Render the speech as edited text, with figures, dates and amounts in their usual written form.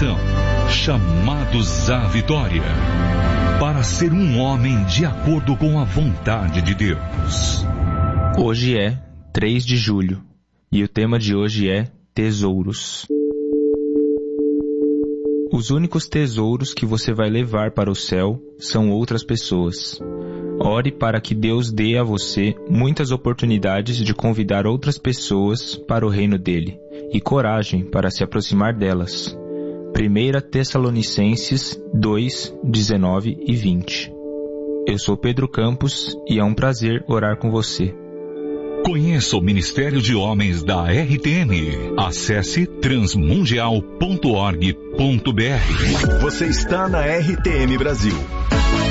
missão, chamados à vitória, para ser um homem de acordo com a vontade de Deus. Hoje é 3 de julho e o tema de hoje é tesouros. Os únicos tesouros que você vai levar para o céu são outras pessoas. Ore para que Deus dê a você muitas oportunidades de convidar outras pessoas para o reino dele e coragem para se aproximar delas. 1 Tessalonicenses 2, 19 e 20. Eu sou Pedro Campos e é um prazer orar com você. Conheça o Ministério de Homens da RTM. Acesse transmundial.org.br. Você está na RTM Brasil.